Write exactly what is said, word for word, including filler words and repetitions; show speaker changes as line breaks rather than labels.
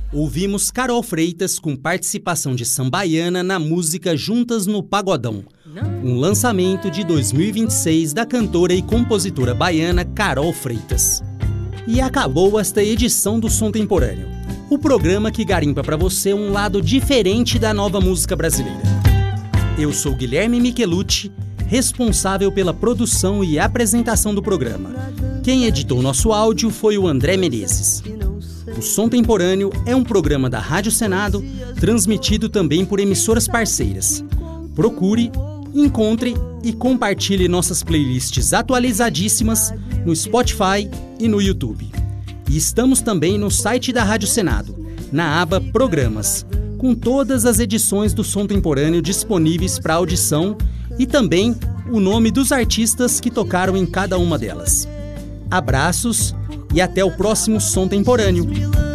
Ouvimos Carol Freitas com participação de Sambaiana na música Juntas no Pagodão, um lançamento de dois mil e vinte e seis da cantora e compositora baiana Carol Freitas. E acabou esta edição do Som Temporâneo, o programa que garimpa para você um lado diferente da nova música brasileira. Eu sou Guilherme Michelucci, responsável pela produção e apresentação do programa. Quem editou nosso áudio foi o André Menezes. O Som Temporâneo é um programa da Rádio Senado, transmitido também por emissoras parceiras. Procure, encontre e compartilhe nossas playlists atualizadíssimas no Spotify e no YouTube. E estamos também no site da Rádio Senado, na aba Programas, com todas as edições do Som Temporâneo disponíveis para audição e também o nome dos artistas que tocaram em cada uma delas. Abraços e até o próximo Som Temporâneo.